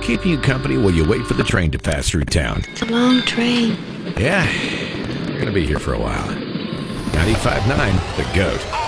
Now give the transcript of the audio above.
keeping you company while you wait for the train to pass through town. It's a long train. Yeah, we're going to be here for a while. 95.9, The Goat.